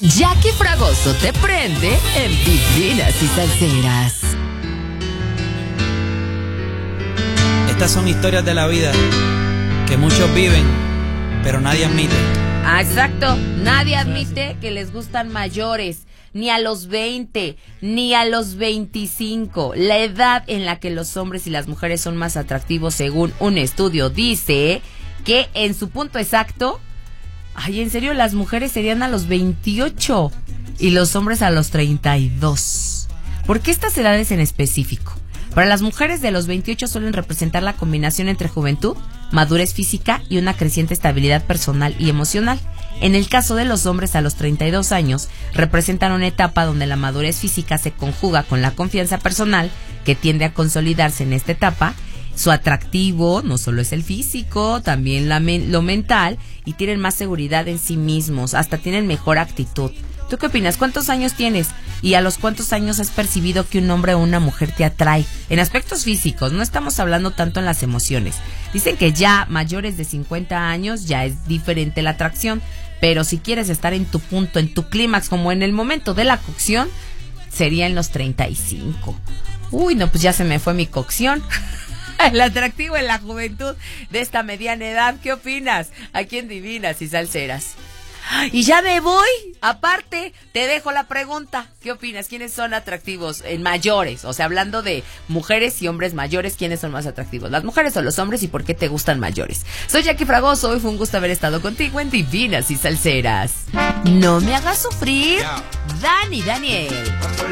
Jackie Fragoso te prende en Divinas y Salseras. Estas son historias de la vida que muchos viven, pero nadie admite. Ah, exacto. Nadie admite que les gustan mayores, ni a los 20, ni a los 25. La edad en la que los hombres y las mujeres son más atractivos, según un estudio, dice que en su punto exacto, ay, en serio, las mujeres serían a los 28 y los hombres a los 32. ¿Por qué estas edades en específico? Para las mujeres de los 28 suelen representar la combinación entre juventud, madurez física y una creciente estabilidad personal y emocional. En el caso de los hombres a los 32 años, representan una etapa donde la madurez física se conjuga con la confianza personal, que tiende a consolidarse en esta etapa. Su atractivo no solo es el físico, también lo mental, y tienen más seguridad en sí mismos, hasta tienen mejor actitud. ¿Tú qué opinas? ¿Cuántos años tienes? ¿Y a los cuántos años has percibido que un hombre o una mujer te atrae? En aspectos físicos, no estamos hablando tanto en las emociones. Dicen que ya mayores de 50 años ya es diferente la atracción, pero si quieres estar en tu punto, en tu clímax, como en el momento de la cocción, sería en los 35. Uy, no, pues ya se me fue mi cocción. El atractivo en la juventud de esta mediana edad. ¿Qué opinas? Aquí en Divinas y Salseras. Y ya me voy. Aparte, te dejo la pregunta. ¿Qué opinas? ¿Quiénes son atractivos en mayores? O sea, hablando de mujeres y hombres mayores, ¿quiénes son más atractivos? ¿Las mujeres o los hombres? ¿Y por qué te gustan mayores? Soy Jackie Fragoso. Hoy fue un gusto haber estado contigo en Divinas y Salseras. No me hagas sufrir, Daniel.